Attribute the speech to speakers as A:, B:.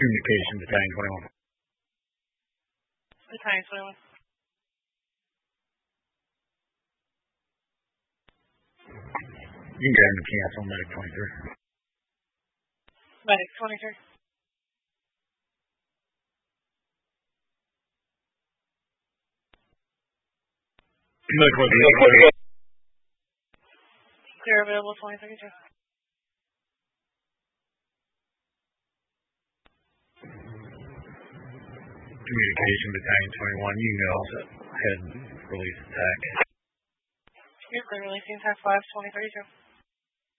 A: Communication Battalion 21.
B: Battalion 21.
A: You can go ahead and cancel Medic 23.
B: Medic 23.
A: Medic 23.
B: Clear available 23.
A: Communication Battalion 21. You can go ahead and release attack.
B: You're clear releasing attack 5 23.